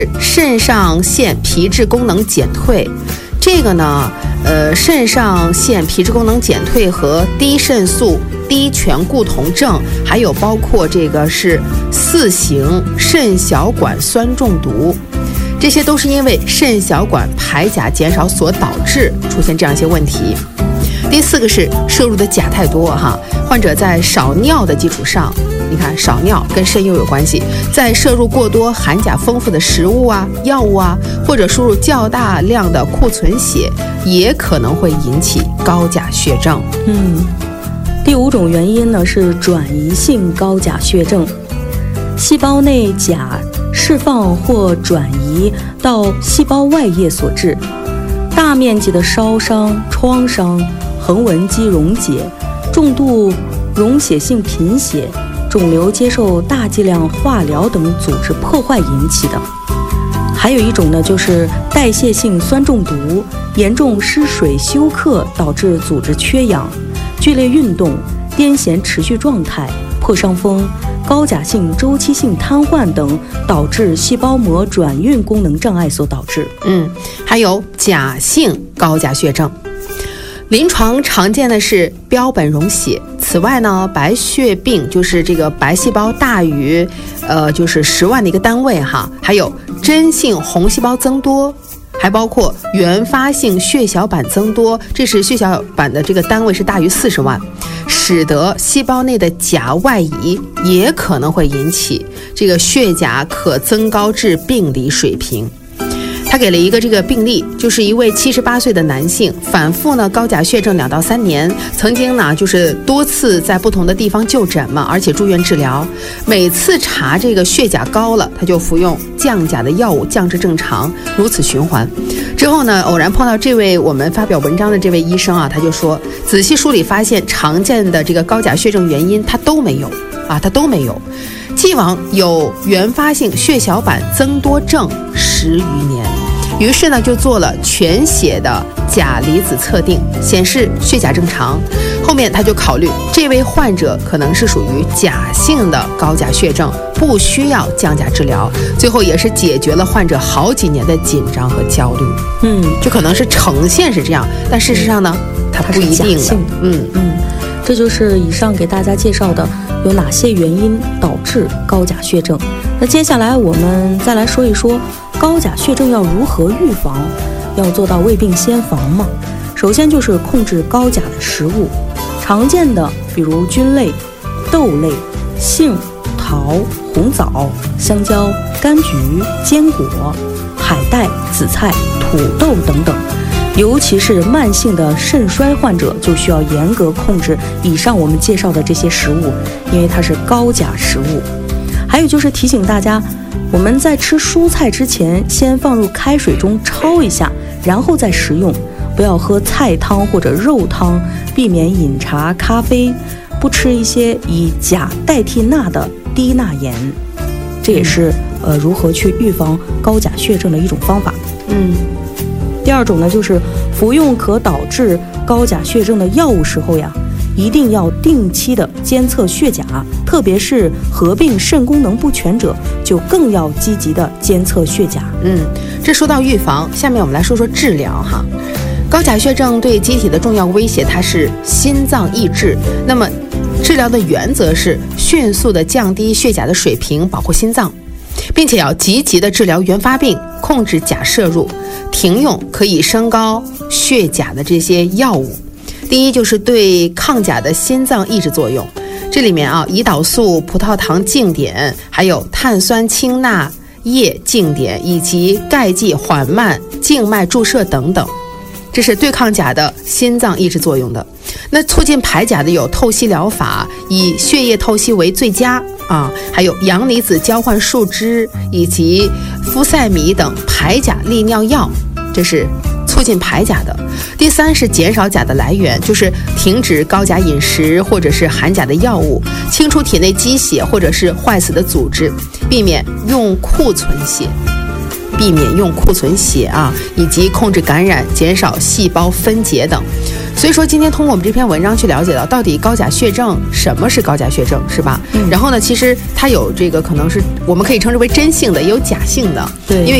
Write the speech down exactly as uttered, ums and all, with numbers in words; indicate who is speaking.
Speaker 1: 肾上腺皮质功能减退。这个呢，呃，肾上腺皮质功能减退和低肾素低醛固酮症，还有包括这个是四型肾小管酸中毒，这些都是因为肾小管排钾减少所导致出现这样一些问题。第四个是摄入的钾太多哈，患者在少尿的基础上，你看少尿跟肾又有关系，在摄入过多含钾丰富的食物啊、药物啊，或者输入较大量的库存血，也可能会引起高钾血症。
Speaker 2: 嗯，第五种原因呢是转移性高钾血症，细胞内钾释放或转移到细胞外液所致，大面积的烧伤、创伤、横纹肌溶解、重度溶血性贫血、肿瘤接受大剂量化疗等组织破坏引起的。还有一种呢，就是代谢性酸中毒，严重失水休克导致组织缺氧、剧烈运动、癫痫持续状态、破伤风、高钾性周期性瘫痪等导致细胞膜转运功能障碍所导致。
Speaker 1: 嗯，还有钾性高钾血症。临床常见的是标本溶血，此外呢，白血病就是这个白细胞大于呃就是十万的一个单位哈，还有真性红细胞增多，还包括原发性血小板增多，这是血小板的这个单位是大于四十万，使得细胞内的钾外移，也可能会引起这个血钾可增高至病理水平。他给了一个这个病例，就是一位七十八岁的男性，反复呢高钾血症两到三年，曾经呢就是多次在不同的地方就诊嘛，而且住院治疗，每次查这个血钾高了，他就服用降钾的药物降至正常，如此循环。之后呢，偶然碰到这位我们发表文章的这位医生啊，他就说仔细梳理发现常见的这个高钾血症原因他都没有啊，他都没有。既往有原发性血小板增多症十余年，于是呢就做了全血的钾离子测定，显示血钾正常。后面他就考虑这位患者可能是属于钾性的高钾血症，不需要降钾治疗，最后也是解决了患者好几年的紧张和焦虑。
Speaker 2: 嗯，
Speaker 1: 就可能是呈现是这样，但事实上呢，它不一定的。嗯
Speaker 2: 嗯，这就是以上给大家介绍的有哪些原因导致高钾血症。那接下来我们再来说一说高钾血症要如何预防，要做到未病先防嘛。首先就是控制高钾的食物，常见的比如菌类、豆类、杏、桃、红枣、香蕉、柑橘、坚果、海带、紫菜、土豆等等。尤其是慢性的肾衰患者，就需要严格控制以上我们介绍的这些食物，因为它是高钾食物。还有就是提醒大家，我们在吃蔬菜之前，先放入开水中焯一下，然后再食用，不要喝菜汤或者肉汤，避免饮茶、咖啡，不吃一些以钾代替钠的低钠盐。这也是呃如何去预防高钾血症的一种方法。
Speaker 1: 嗯。
Speaker 2: 第二种呢，就是服用可导致高钾血症的药物时候呀，一定要定期的监测血钾，特别是合并肾功能不全者，就更要积极的监测血钾。
Speaker 1: 嗯，这说到预防，下面我们来说说治疗哈。高钾血症对机体的重要威胁，它是心脏抑制。那么，治疗的原则是迅速的降低血钾的水平，保护心脏，并且要积极的治疗原发病，控制钾摄入，停用可以升高血钾的这些药物。第一就是对抗钾的心脏抑制作用，这里面啊，胰岛素、葡萄糖净碘，还有碳酸氢钠液净碘，以及钙剂缓慢静脉注射等等，这是对抗钾的心脏抑制作用的。那促进排钾的有透析疗法，以血液透析为最佳啊，还有阳离子交换树脂以及呋塞米等排钾利尿药，这是促进排钾的。第三是减少钾的来源，就是停止高钾饮食或者是含钾的药物，清除体内积血或者是坏死的组织，避免用库存血。 避免用库存血啊，以及控制感染、减少细胞分解等。所以说今天通过我们这篇文章去了解到，到底高钾血症什么是高钾血症，是吧？嗯、然后呢，其实它有这个可能是我们可以称之为真性的，也有假性的。
Speaker 2: 对，
Speaker 1: 因为